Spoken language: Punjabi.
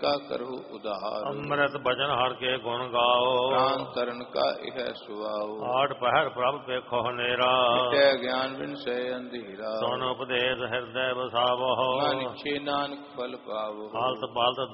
का करहु उधार। ਅੰਮ੍ਰਿਤ ਬਚਨ ਹਰ ਕੇ ਗੁਣ ਗਾਓ। प्राण तरण का इह सुआओ। ਆਠ ਪਹਿਰ ਪ੍ਰਭ ਪੇਖੋ ਹਨੇਰਾ। मिटै ज्ञान विनसै अंधेरा। ਸੁਨ ਉਪਦੇਸ਼ ਹਿਰਦੈ ਵਸਾਵੋ। मन इच्छे नानक फल पावो। ਹਾਲਤ ਪਾਲਤ